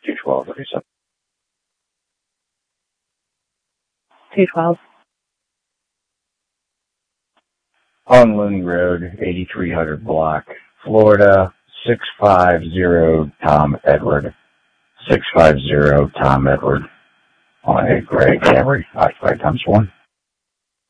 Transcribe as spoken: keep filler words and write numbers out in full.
two twelve thirty-seven. two twelve. On Looney Road, eighty-three hundred block, Florida, six five zero Tom Edward. six five zero Tom Edward. On a gray Camry, occupied times one.